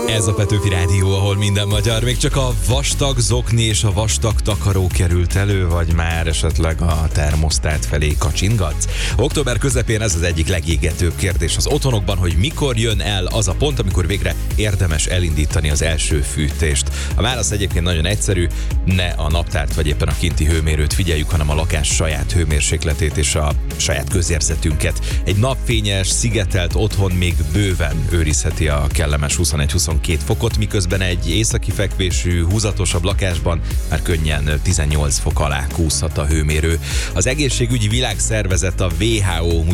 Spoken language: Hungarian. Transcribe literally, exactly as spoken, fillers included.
Ez a Petőfi Rádió, ahol minden magyar, még csak a vastag zokni és a vastag takaró került elő, vagy már esetleg a termosztát felé kacsingatsz? Október közepén ez az egyik legégetőbb kérdés az otthonokban, hogy mikor jön el az a pont, amikor végre érdemes elindítani az első fűtést. A válasz egyébként nagyon egyszerű, ne a naptárt vagy éppen a kinti hőmérőt figyeljük, hanem a lakás saját hőmérsékletét és a saját közérzetünket. Egy napfényes, szigetelt otthon még bőven őrizheti a kellemes huszonegy-huszonkettő fokot, miközben egy északi fekvésű, húzatosabb lakásban már könnyen tizennyolc fok alá kúszhat a hőmérő. Az egészségügyi világszervezet, a dupla vé há ó